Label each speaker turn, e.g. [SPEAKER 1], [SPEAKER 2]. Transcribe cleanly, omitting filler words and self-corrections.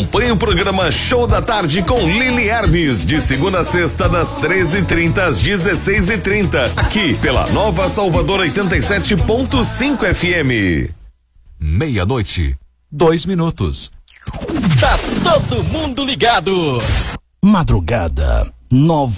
[SPEAKER 1] Acompanhe o programa Show da Tarde com Lili Hermes, de segunda a sexta, das 13h30 às 16h30, aqui pela Nova Salvador 87.5 FM.
[SPEAKER 2] 00:02. Tá todo mundo ligado.
[SPEAKER 3] Madrugada 9.